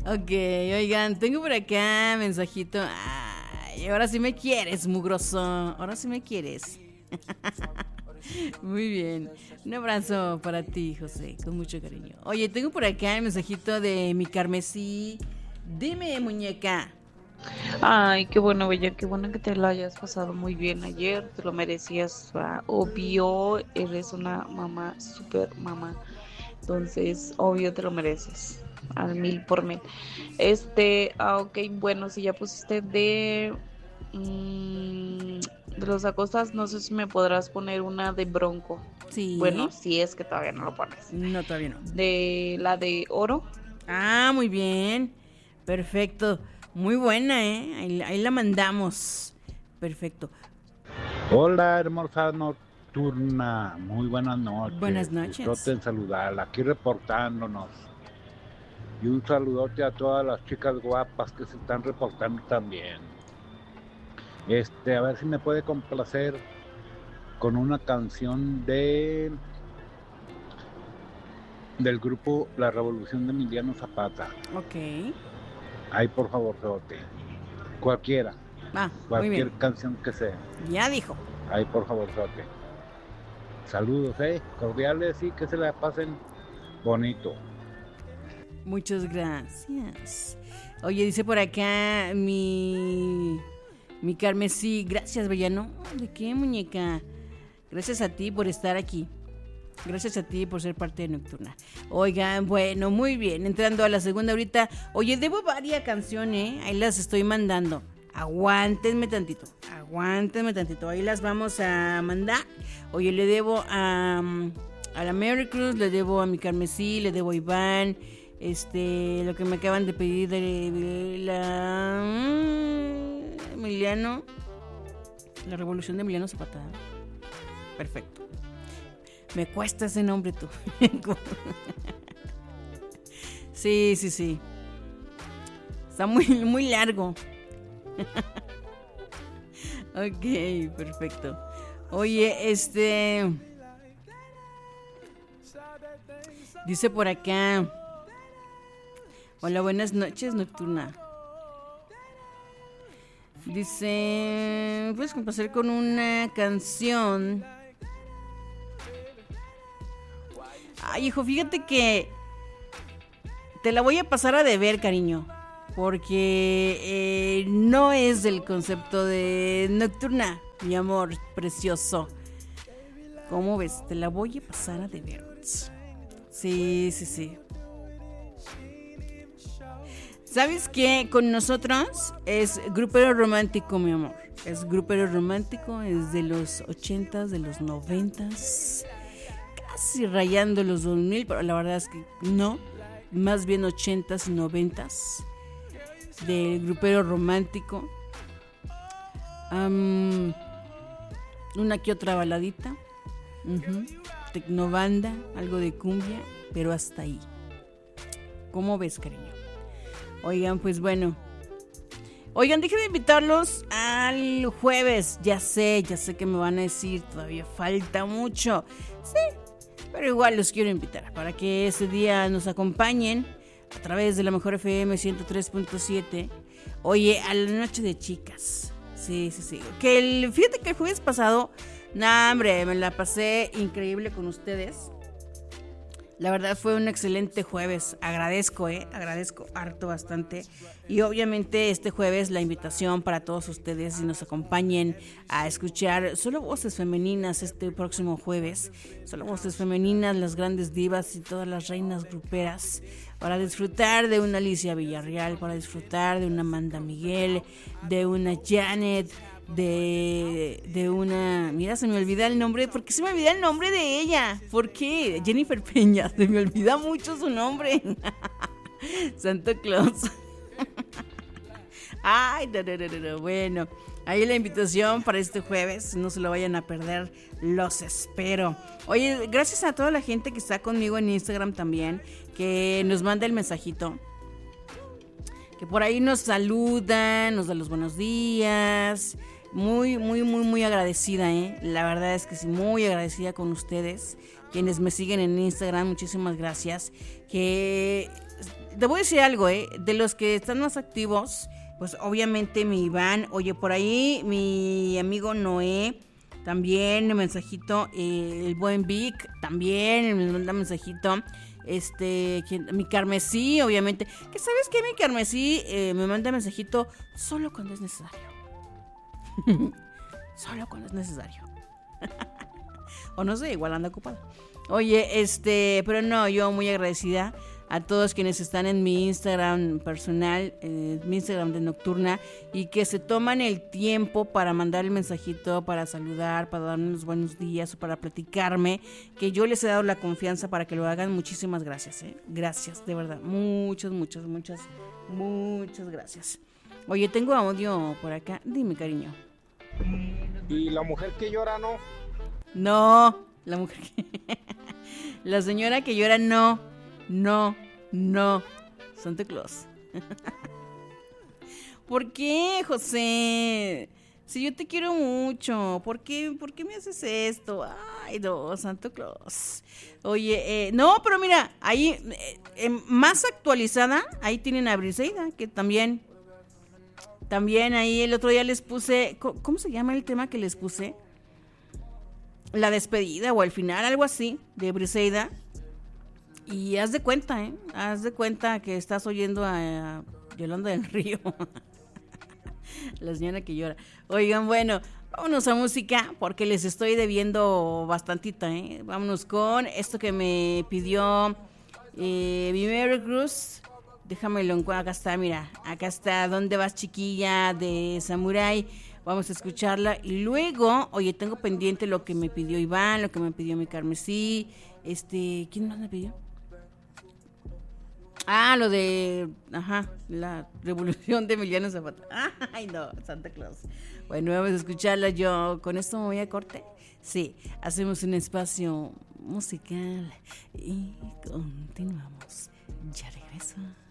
Ok, oigan, tengo por acá mensajito. Ay, ahora sí me quieres, mugroso. Ahora sí me quieres. Muy bien. Un abrazo para ti, José, con mucho cariño. Oye, tengo por acá el mensajito de mi Carmesí. Dime, muñeca. Ay, qué bueno, Bella, qué bueno que te la hayas pasado muy bien ayer, te lo merecías, obvio, eres una mamá, super mamá, entonces, obvio te lo mereces, al mil por mil. Ok, bueno, si ya pusiste mm, de los Acostas, no sé si me podrás poner una de Bronco, bueno, Sí. si es que todavía no lo pones, No, todavía no. de la de Oro. Muy bien. Perfecto. Muy buena, ¿eh? Ahí la mandamos. Perfecto. Hola, hermosa nocturna. Muy buenas Buenas noches. noches. Gustote en saludarla. Aquí reportándonos. Y un saludote a todas las chicas guapas que se están reportando también. A ver si me puede complacer con una canción del grupo La Revolución de Emiliano Zapata. Ok. Ay, por favor, Feote. Cualquiera. Muy Cualquier bien. canción que sea. Ya dijo. Ay, por favor, Feote. Saludos, cordiales y que se la pasen bonito. Muchas gracias. Oye, dice por acá mi Carmesí. Gracias, Bellano. ¿De qué, muñeca? Gracias a ti por estar aquí. Gracias a ti por ser parte de Nocturna. Oigan, bueno, muy bien. Entrando a la segunda ahorita. Oye, debo varias canciones, ahí las estoy mandando. Aguántenme tantito. Ahí las vamos a mandar. Oye, le debo a la Mary Cruz, le debo a mi Carmesí, le debo a Iván. Lo que me acaban de pedir de la Emiliano. La Revolución de Emiliano Zapata. Perfecto. Me cuesta ese nombre tú. Sí. Está muy largo. Ok, perfecto. Oye, dice por acá. Hola, buenas noches, Nocturna. Dice, puedes complacer con una canción. Ay, hijo, fíjate que te la voy a pasar a deber, cariño, porque no es del concepto de Nocturna, mi amor precioso. ¿Cómo ves? Te la voy a pasar a deber. Sí. ¿Sabes qué? Con nosotros es grupero romántico, mi amor. Es grupero romántico, es de los 80s, de los 90s. Casi rayando los 2000, pero la verdad es que no, más bien 80s y 90s del grupero romántico. Una que otra baladita, tecnobanda, algo de cumbia, pero hasta ahí. ¿Cómo ves, cariño? Oigan, pues bueno. Oigan, dejen de invitarlos al jueves. Ya sé que me van a decir, todavía falta mucho. Sí, pero igual los quiero invitar para que ese día nos acompañen a través de la Mejor FM 103.7. Oye, a la noche de chicas. Sí. Fíjate que el jueves pasado, hombre, me la pasé increíble con ustedes. La verdad fue un excelente jueves. Agradezco harto, bastante. Y obviamente este jueves la invitación para todos ustedes y nos acompañen a escuchar solo voces femeninas este próximo jueves. Solo voces femeninas, las grandes divas y todas las reinas gruperas. Para disfrutar de una Alicia Villarreal, para disfrutar de una Amanda Miguel, de una Janet, de una... Mira, se me olvida el nombre. ¿Por qué se me olvida el nombre de ella? ¿Por qué? Jennifer Peña. Se me olvida mucho su nombre. Santo Claus. Ay, no. Bueno, ahí la invitación para este jueves. No se lo vayan a perder. Los espero. Oye, gracias a toda la gente que está conmigo en Instagram también, que nos manda el mensajito, que por ahí nos saludan, nos da los buenos días. Muy agradecida, La verdad es que sí, muy agradecida con ustedes, quienes me siguen en Instagram. Muchísimas gracias. Que te voy a decir algo, de los que están más activos, pues obviamente mi Iván, oye, por ahí mi amigo Noé, también el mensajito, el buen Vic, también me manda mensajito, mi Carmesí, obviamente, que sabes que mi Carmesí me manda mensajito solo cuando es necesario. Solo cuando es necesario. O no sé, igual anda ocupada. Oye, pero no, yo muy agradecida a todos quienes están en mi Instagram personal, mi Instagram de Nocturna, y que se toman el tiempo para mandar el mensajito, para saludar, para darme los buenos días o para platicarme, que yo les he dado la confianza para que lo hagan. Muchísimas gracias, gracias, de verdad, muchas gracias. Oye, tengo audio por acá, dime, cariño. ¿Y la mujer que llora no? No, la mujer que... La señora que llora no, Santa Claus. ¿Por qué, José? Si yo te quiero mucho, ¿por qué me haces esto? Ay, no, Santa Claus. Oye, no, pero mira, ahí, más actualizada, ahí tienen a Briseida, que también ahí el otro día les puse, ¿cómo se llama el tema que les puse? La despedida o al final, algo así, de Briseida. Y haz de cuenta que estás oyendo a Yolanda del Río. La señora que llora. Oigan, bueno, vámonos a música porque les estoy debiendo bastantita, Vámonos con esto que me pidió mi Merry Cruz. Déjamelo, acá está, mira, acá está, ¿Dónde vas, chiquilla? De Samurai. Vamos a escucharla y luego, oye, tengo pendiente lo que me pidió Iván, lo que me pidió mi Carmesí, ¿quién más me pidió? Lo de, la revolución de Emiliano Zapata. Ay, no, Santa Claus. Bueno, vamos a escucharla. Yo con esto me voy a corte. Sí, hacemos un espacio musical y continuamos. Ya regreso.